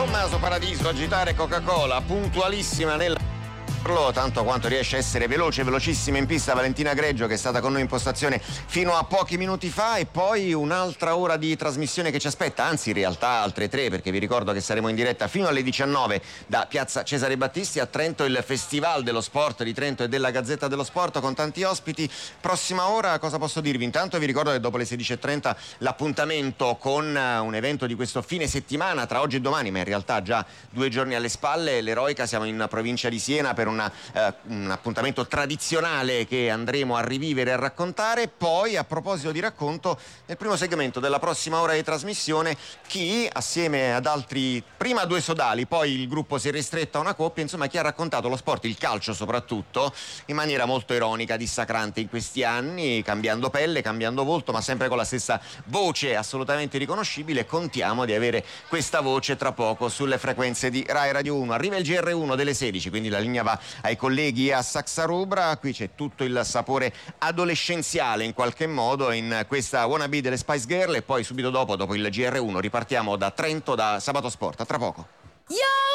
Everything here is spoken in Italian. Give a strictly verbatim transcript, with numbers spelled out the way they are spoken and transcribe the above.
Tommaso Paradiso, agitare Coca-Cola, puntualissima nella... tanto quanto riesce a essere veloce, velocissima in pista Valentina Greggio, che è stata con noi in postazione fino a pochi minuti fa, e poi un'altra ora di trasmissione che ci aspetta, anzi in realtà altre tre, perché vi ricordo che saremo in diretta fino alle diciannove da Piazza Cesare Battisti a Trento, il Festival dello Sport di Trento e della Gazzetta dello Sport con tanti ospiti. Prossima ora cosa posso dirvi? Intanto vi ricordo che dopo le sedici e trenta l'appuntamento con un evento di questo fine settimana tra oggi e domani, ma in realtà già due giorni alle spalle, l'Eroica. Siamo in provincia di Siena per un Una, eh, un appuntamento tradizionale che andremo a rivivere e a raccontare. Poi, a proposito di racconto, nel primo segmento della prossima ora di trasmissione, chi assieme ad altri, prima due sodali, poi il gruppo si è ristretto a una coppia, insomma chi ha raccontato lo sport, il calcio soprattutto, in maniera molto ironica, dissacrante in questi anni, cambiando pelle, cambiando volto, ma sempre con la stessa voce assolutamente riconoscibile. Contiamo di avere questa voce tra poco sulle frequenze di Rai Radio uno. Arriva il G R uno delle sedici, quindi la linea va ai colleghi a Saxarubra. Qui c'è tutto il sapore adolescenziale in qualche modo in questa wannabe delle Spice Girl, e poi subito dopo, dopo il G R uno, ripartiamo da Trento, da Sabato Sport. A tra poco. Yeah!